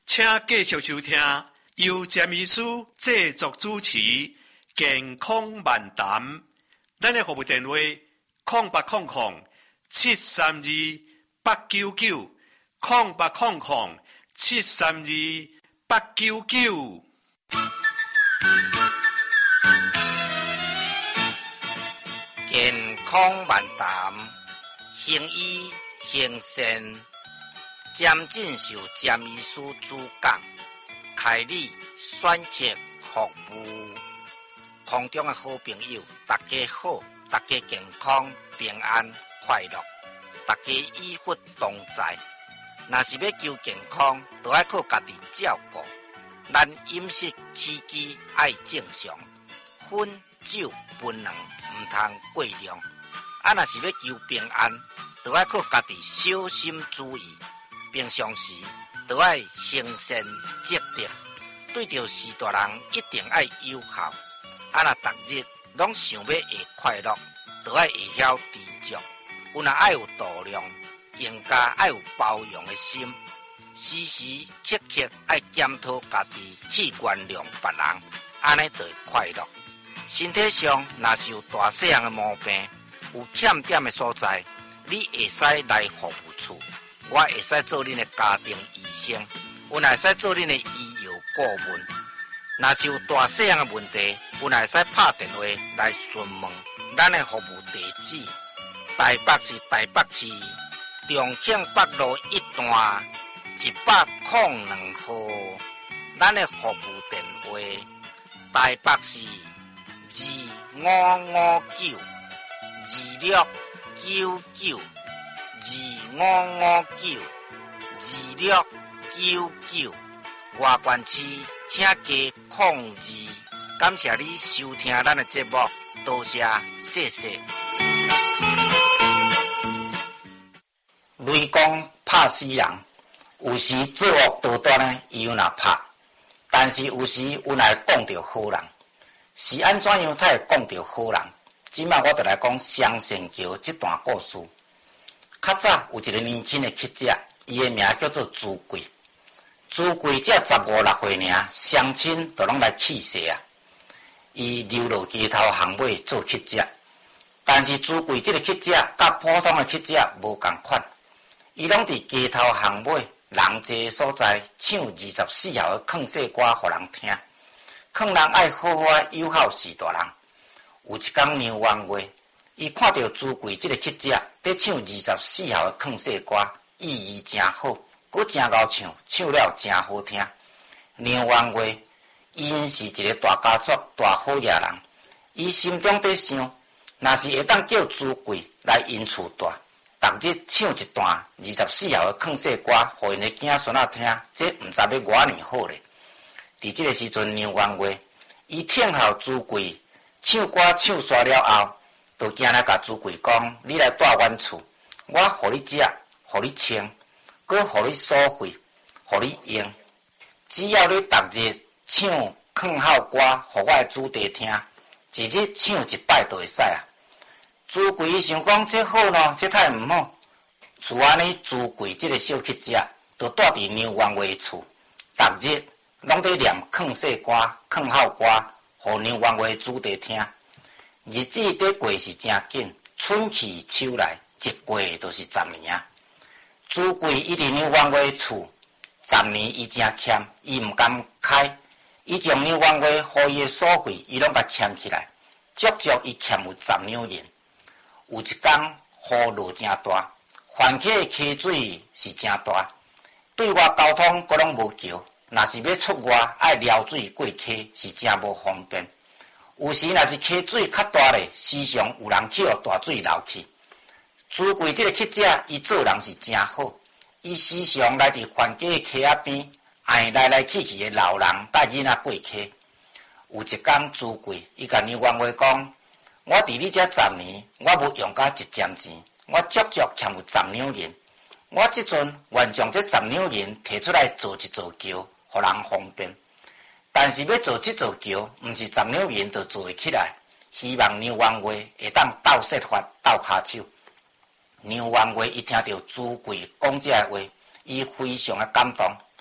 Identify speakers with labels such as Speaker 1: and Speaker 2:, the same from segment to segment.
Speaker 1: 请继续收听由詹医师制作主持健康漫谈。咱的服务电话0800-732-899，0800-732-899。
Speaker 2: 健康漫谈，行医行善，詹进修詹医师主讲，开立选择服务。空中的好朋友，大家好，大家健康平安快乐，大家医福同在。若是要求健康，就要靠家己照顾。咱饮食起居爱正常，烟酒槟榔唔通过量。若是要求平安，就要靠家己小心注意。平常时就要行善积德，对着事大人一定要友好。若逐日拢想要会快乐，就要会晓知足。有若爱有度量，更加爱有包容的心。时时刻刻爱检讨家己，去原谅别人，安尼就会快乐。身体上若是有大细项的毛病，有欠点的所在，你会使来服务处，我会使做恁的家庭医生，有若会使做恁的医药顾问。若是有大细项的问题，有若会使拍电话来询问咱的服务地址。台北市台北市重庆北路一段102号，咱的服务电话：台北市2559，2559，2559，外关市请加02。感谢你收听咱的节目，多谢，谢谢。雷公拍死人，有时作恶多端呢，伊有若拍，但是有时有若会讲到好人，是安怎样才会讲到好人？即摆我就来讲双线桥这段故事。较早有一个年轻的乞丐，伊的名叫做朱贵。朱贵才15、16岁尔，乡亲都拢来气势啊！伊流落街头巷尾做乞丐，但是朱贵这个乞丐甲普通的乞丐无共款，伊拢伫街头巷尾人侪的所在唱24号的劝世歌互人听，劝人爱好好友好事大人。有一天牛元月，伊看到朱贵这个乞丐在唱24号的劝世歌，意义真好，佫真够唱，唱了真好听。牛元月因是一个大家族、大好野人，伊心中在想，若是会当叫朱贵来因厝住，逐日唱一段24号的劝世歌，互因的子孙仔听，这毋知要偌年好咧。伫这个时阵，牛元月伊听候朱贵唱歌唱煞了后，就行来甲朱贵讲：“你来住阮厝，我互你食，互你穿，佮互你所费，互你用。只要你逐日唱劝好歌，互我的子弟听，一日唱100就会使啊。”朱贵想讲这好喏，这太毋好。厝安尼，朱贵这个小乞丐就住伫牛元月厝，逐日拢在念劝世歌、劝好歌，互牛元月子弟听。日子在过是真紧，春去秋来，一过就是10年啊。朱贵伊伫牛元月厝10年，伊真欠，伊毋甘开，伊将牛元月互伊的所费，伊拢甲欠起来，足足伊欠有10两银。有一天雨落真大，泛起的溪水是真大，对外交通阁拢无桥，若是要出外爱撩水过溪是真无方便。有时若是溪水较大咧，时常有人去互大水流去。朱贵这个乞丐，伊做人是真好，伊时常来伫泛起的溪仔边，爱来来去去的老人带囡仔过溪。有一天，朱贵伊甲牛元月讲：“我伫你遮10年，我无用到1针钱，我足足欠有10两银。我即阵愿将这10两银摕出来做一座桥，互人方便。但是要做这座桥，毋是10两银就做会起来。希望牛元月会当斗设法、斗骹手。”牛元月伊听到朱贵讲这话，伊非常的感动。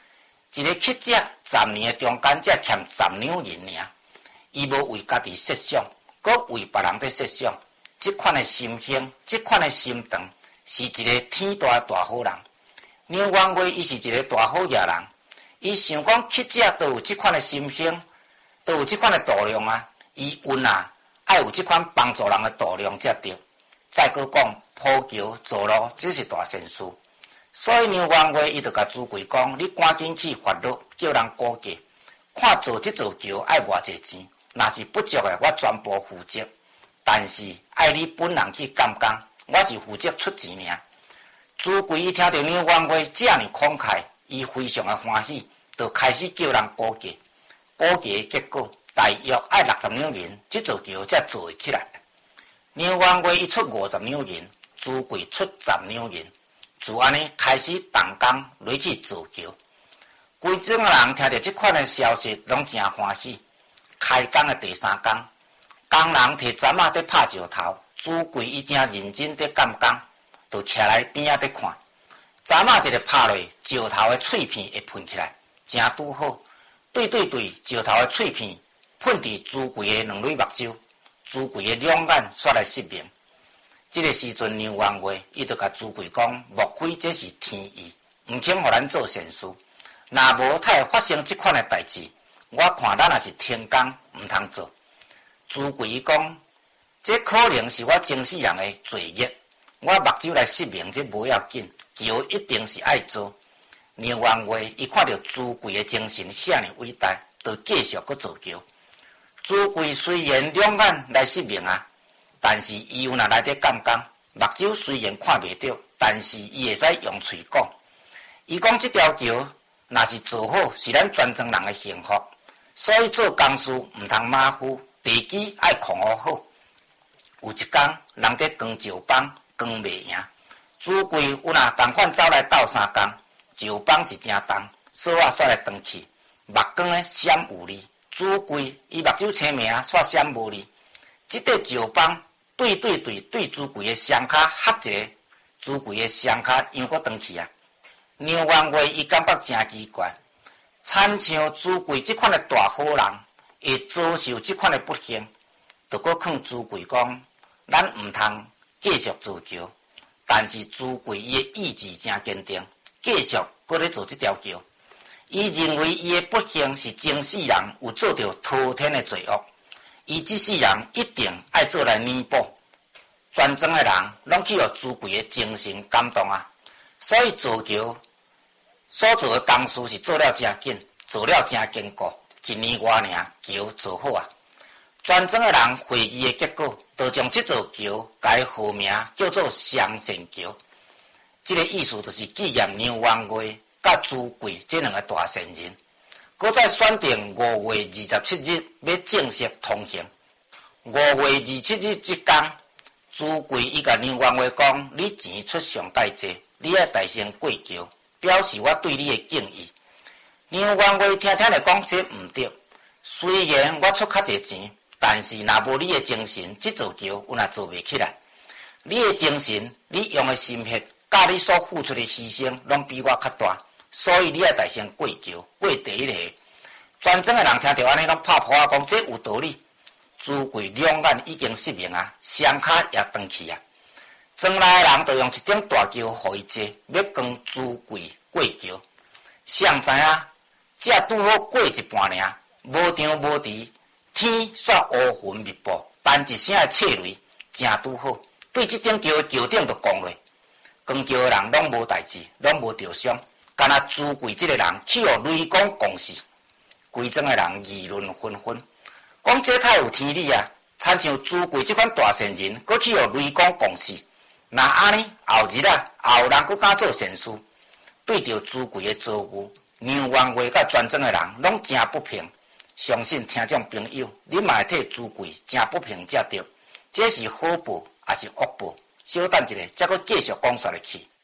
Speaker 2: 一个乞者10年的中间才欠10两银尔，伊无为家己设想，搁为别人在设想。这款的心胸，这款的心肠，是一个天大大好人。梁元贵伊是一个大好野人，伊想讲乞者都有这款的心胸，都有这款的度量啊。伊运啊，爱有这款帮助人的度量才对。再搁讲铺桥造路，这是大善事。所以梁元贵伊就甲朱贵讲：你赶紧去发落，叫人估价，看做这座桥爱偌济钱。若是不足的，我全部负责。但是爱你本人去监工，我是负责出钱尔。朱贵伊听到梁元贵这样慷慨，伊非常的欢喜，就开始叫人估价。估价结果大约爱60两银，这座桥才做会起来。梁元贵伊出50两银，朱贵出10两银，就安尼开始动工落去做桥。规庄的人听到这款的消息，拢真欢喜。开工的第3天，工人摕针仔在拍石头，朱贵伊正认真在干工，就徛来边仔在看。针仔一个拍落，石头的碎片会喷起来，正拄好。对，石头的碎片喷伫朱贵的两蕊目睭，朱贵的两眼煞来失明。这个时阵，梁元贵伊就甲朱贵讲：莫非这是天意，毋肯互咱做善事？若无，才会发生这款的代志。我看咱也是天公毋通做。朱贵伊讲：这可能是我前世人的罪孽，我目睭来失明，这无要紧，桥一定是爱做。梁元贵伊看到朱贵的精神遐尔伟大，就继续搁做桥。朱贵虽然两眼来失明啊，但是伊有若来伫干工，目睭虽然看袂到，但是伊会使用喙讲。伊讲这条桥若是做好，是咱全庄人的幸福。所以做工事毋通马虎，地基爱控好好。有一天，人伫扛石帮，扛袂赢。朱贵有若同款走来斗3工，石帮是真重，锁仔煞来断去，目光咧闪有力。朱贵伊目睭青明，煞闪无力。即块石帮对朱贵的双骹合一个，朱贵的双骹又搁断去啊！梁元贵伊感觉真奇怪。参像朱贵这款的大好人，会遭受这款的不幸，就搁劝朱贵讲：咱毋通继续做桥。但是朱贵伊的意志真坚定，继续搁咧做这条桥。伊认为伊的不幸是前世人有做着滔天的罪恶，伊这世人一定爱做来弥补。全庄的人拢去互朱贵的精神感动啊，所以做桥所做的工事是做了真紧，做了真坚固，1年外尔桥做好啊。全庄的人会议的结果，就将这座桥改号名叫做双善桥。这个意思就是纪念梁元贵甲朱贵这两个大善人。搁再选定5月27日要正式通行。5月27日这天，朱贵伊甲梁元贵讲：你钱出上大济，你爱大声过桥。表示我对你的敬意。梁元贵听来讲这毋对，虽然我出较侪钱，但是若无你的精神，这座桥有若做袂起来。你的精神，你用的心血，甲你所付出的牺牲，拢比我较大，所以你爱大声过桥，过第一个。全庄的人听到安尼，拢拍破啊，讲这有道理。朱贵两眼已经失明啊，双骹也断去啊。庄内的人就用一顶大桥互伊坐，要跟朱贵过桥。谁知影，只拄好过一半尔，无长无迟，天煞乌云密布，弹一声的脆雷，正拄好，对这顶桥的桥顶就降落。扛桥的人拢无代志，拢无着伤，干那朱贵这个人去互雷公公事。规庄的人议论纷纷，讲这太有天理啊！参像朱贵这款大善人，搁去互雷公公事。那安尼后日啊，后人搁敢做善事，对着朱贵的遭遇，梁元贵甲全庄的人拢真不平。相信听众朋友，你嘛会替朱贵真不平才对。这是好报还是恶报？稍等一下，才搁继续讲下去。